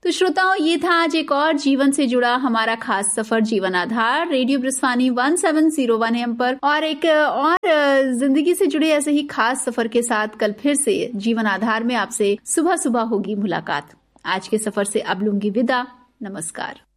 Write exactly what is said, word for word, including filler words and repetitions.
तो श्रोताओं, ये था आज एक और जीवन से जुड़ा हमारा खास सफर जीवन आधार radio ब्रिस्वानी one seven zero one M पर। और एक और जिंदगी से जुड़े ऐसे ही खास सफर के साथ कल फिर से जीवन आधार में आपसे सुबह सुबह होगी मुलाकात। आज के सफर से अब लूंगी विदा। नमस्कार।